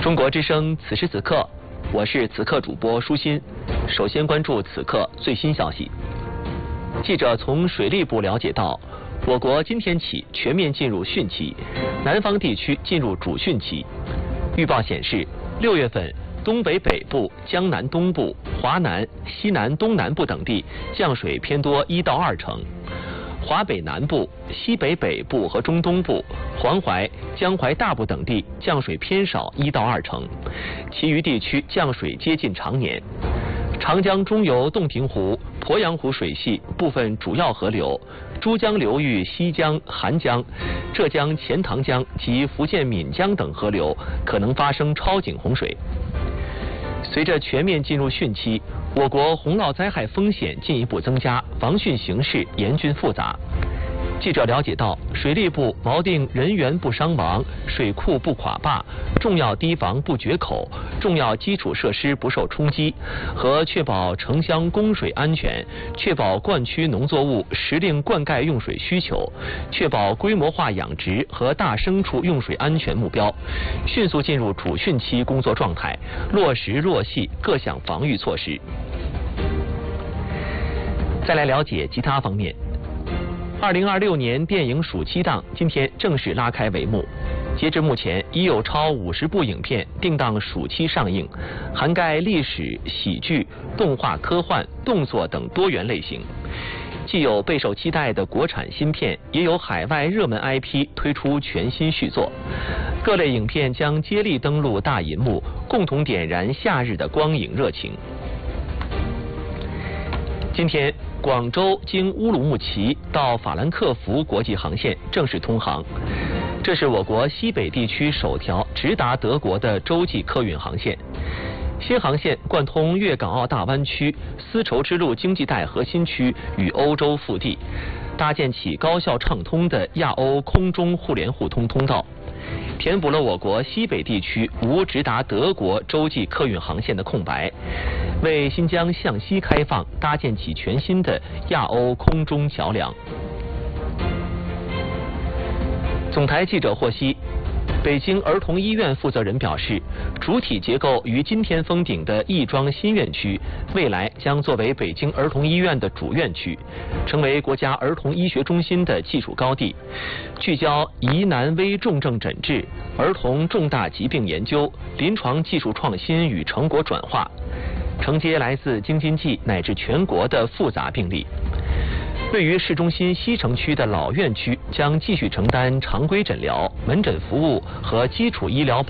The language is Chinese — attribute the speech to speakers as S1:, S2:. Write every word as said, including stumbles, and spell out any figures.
S1: 中国之声，此时此刻，我是此刻主播舒心。首先关注此刻最新消息。记者从水利部了解到，我国今天起全面进入汛期，南方地区进入主汛期。预报显示，六月份东北北部、江南东部、华南、西南东南部等地降水偏多一到二成。华北南部、西北北部和中东部、黄淮、江淮大部等地降水偏少一到二成，其余地区降水接近常年。长江中游洞庭湖、鄱阳湖水系部分主要河流、珠江流域西江、韩江、浙江钱塘江及福建闽江等河流可能发生超警洪水。随着全面进入汛期，我国洪涝灾害风险进一步增加，防汛形势严峻复杂。记者了解到，水利部锚定人员不伤亡、水库不垮坝、重要堤防不决口、重要基础设施不受冲击和确保城乡供水安全、确保灌区农作物时令灌溉用水需求、确保规模化养殖和大牲畜用水安全目标，迅速进入主汛期工作状态，落实落细各项防御措施。再来了解其他方面。二零二六年电影暑期档今天正式拉开帷幕，截至目前已有超五十部影片定档暑期上映，涵盖历史、喜剧、动画、科幻、动作等多元类型。既有备受期待的国产新片，也有海外热门 I P 推出全新续作，各类影片将接力登陆大银幕，共同点燃夏日的光影热情。今天，广州经乌鲁木齐到法兰克福国际航线正式通航，这是我国西北地区首条直达德国的洲际客运航线。新航线贯通粤港澳大湾区、丝绸之路经济带核心区与欧洲腹地，搭建起高效畅通的亚欧空中互联互通通道，填补了我国西北地区无直达德国洲际客运航线的空白，为新疆向西开放搭建起全新的亚欧空中桥梁。总台记者获悉，北京儿童医院负责人表示，主体结构于今天封顶的亦庄新院区，未来将作为北京儿童医院的主院区，成为国家儿童医学中心的技术高地，聚焦疑难危重症诊治、儿童重大疾病研究、临床技术创新与成果转化，承接来自京津冀乃至全国的复杂病例。位于市中心西城区的老院区将继续承担常规诊疗、门诊服务和基础医疗